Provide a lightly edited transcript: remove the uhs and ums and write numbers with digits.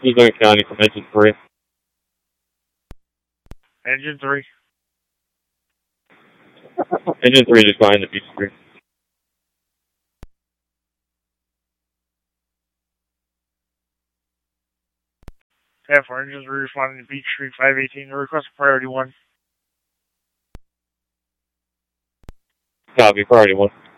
Missouri County from Engine 3. Engine 3. Engine 3 just behind the Beach Street. Yeah, for engines responding to Beach Street 518, request priority 1. Copy, priority 1.